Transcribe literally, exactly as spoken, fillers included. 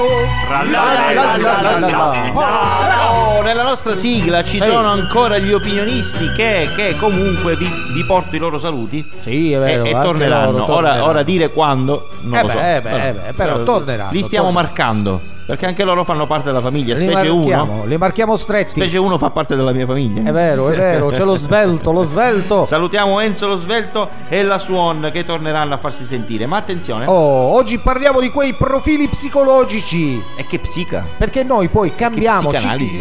Tra la la la la la la. Oh, nella nostra sigla ci sono ancora gli opinionisti che, che comunque vi, vi porto i loro saluti. Sì, è vero, e, e torneranno. loro, ora, torneranno. ora dire quando non Eh lo beh, so. eh beh, eh beh, però torneranno. Li stiamo torneranno. marcando, perché anche loro fanno parte della famiglia. Li Specie marchiamo, uno li marchiamo stretti. Specie uno fa parte della mia famiglia. È vero, è vero, c'è lo svelto, lo svelto. Salutiamo Enzo lo Svelto e la Suon che torneranno a farsi sentire. Ma attenzione. Oh, oggi parliamo di quei profili psicologici. E che psica. Perché noi poi cambiamo psicanalisi.